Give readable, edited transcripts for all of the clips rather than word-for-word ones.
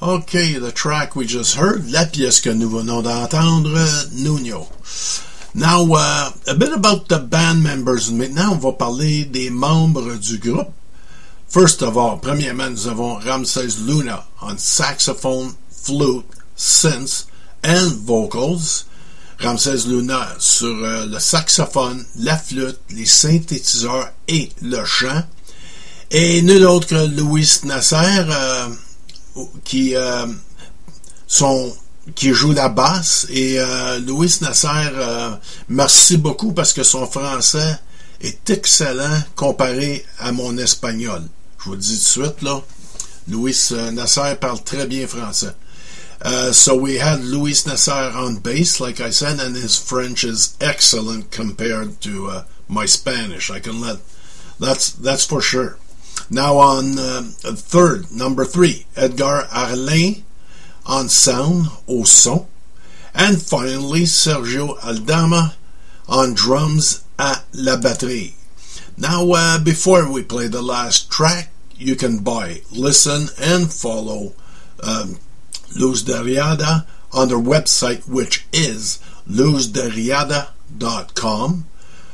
Okay, the track we just heard, la pièce que nous venons d'entendre, Nuno. Now, a bit about the band members. Maintenant, on va parler des membres du groupe. First of all, premièrement, nous avons Ramses Luna on saxophone, flute, synths and vocals. Ramses Luna sur le saxophone, la flûte, les synthétiseurs et le chant. Et nul autre que Louis Nasser qui joue la basse. Et Louis Nasser, merci beaucoup parce que son français est excellent comparé à mon espagnol. Je vous le dis tout de suite, là. Louis Nasser parle très bien français. So we had Louis Nasser on bass, like I said, and his French is excellent compared to my Spanish. That's for sure. Now on number 3, Edgar Arlin on sound, au son. And finally, Sergio Aldama on drums à la batterie. Now, before we play the last track, you can buy, listen, and follow Luz Derriada on their website, which is luzderriada.com,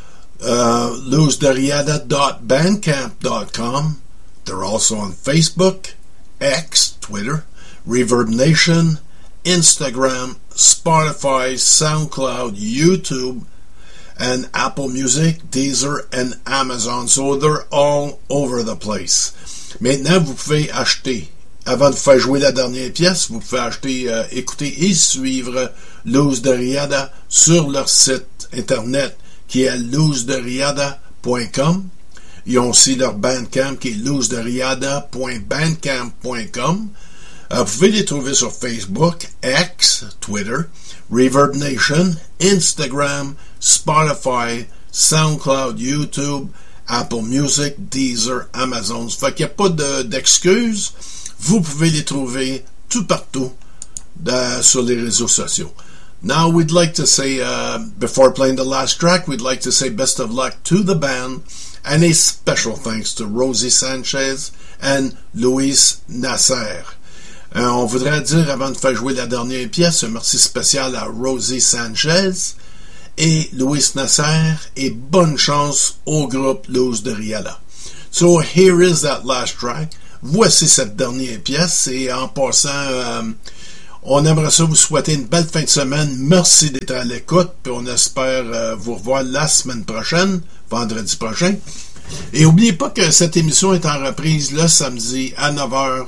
luzderriada.bandcamp.com. They're also on Facebook, X, Twitter, Reverb Nation, Instagram, Spotify, SoundCloud, YouTube, and Apple Music, Deezer, and Amazon. So they're all over the place. Maintenant, vous pouvez acheter. Avant de faire jouer la dernière pièce, vous pouvez acheter, écouter et suivre Luz Derriada sur leur site internet qui est luzderriada.com. Ils ont aussi leur Bandcamp qui est luzderriada.bandcamp.com. Vous pouvez les trouver sur Facebook, X, Twitter, Reverb Nation, Instagram, Spotify, SoundCloud, YouTube, Apple Music, Deezer, Amazon. Ça fait qu'il n'y a pas d'excuses. Vous pouvez les trouver tout partout sur les réseaux sociaux. Now we'd like to say, before playing the last track, we'd like to say best of luck to the band and a special thanks to Rosie Sanchez and Louis Nasser. On voudrait dire, avant de faire jouer la dernière pièce, un merci spécial à Rosie Sanchez et Louis Nasser et bonne chance au groupe Luz Derriada. So here is that last track. Voici cette dernière pièce et en passant, on aimerait ça vous souhaiter une belle fin de semaine. Merci d'être à l'écoute puis on espère vous revoir la semaine prochaine, vendredi prochain. Et n'oubliez pas que cette émission est en reprise le samedi à 9h.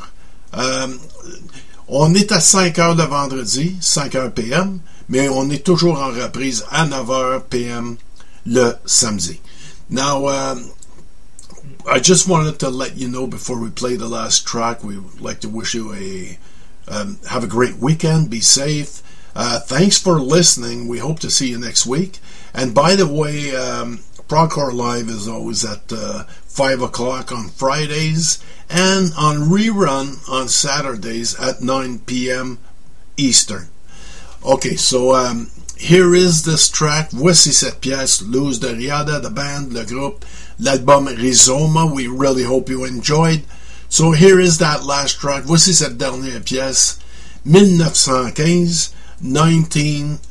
On est à 5h le vendredi, 5h p.m., mais on est toujours en reprise à 9h p.m. le samedi. Now, I just wanted to let you know before we play the last track, we would like to wish you have a great weekend, be safe. Thanks for listening. We hope to see you next week. And by the way, Progcore Live is always at 5 o'clock on Fridays and on rerun on Saturdays at 9 p.m. Eastern. Okay, so here is this track. Voici cette pièce, Luz Derriada, the band, le groupe, l'album Rizoma. We really hope you enjoyed. So here is that last track. Voici cette dernière pièce, 1915,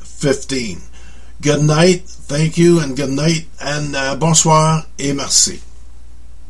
1915. Good night, thank you, and good night, and bonsoir et merci.